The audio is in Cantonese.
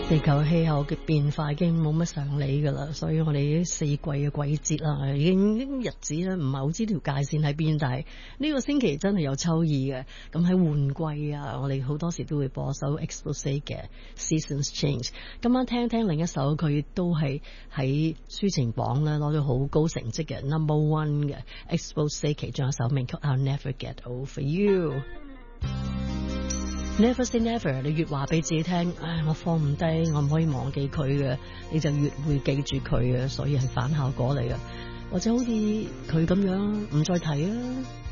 地球氣候嘅變化已經冇乜常理噶啦，所以我哋啲四季嘅季節啦，已經日子咧唔係好知條界線喺邊，但係呢個星期真係有秋意嘅。咁喺換季啊，我哋好多時都會播首 Expose 嘅 Seasons Change。今晚聽聽另一首，佢都係喺抒情榜咧攞到好高成績嘅 No.1 嘅 Expose， 其中一首名曲 I'll Never Get Over You。Never say never， 你越話俾自己聽，唉，我放唔低，我唔可以忘記佢嘅，你就越會記住佢嘅，所以係反效果嚟嘅。或者好似佢咁樣，唔再提啊。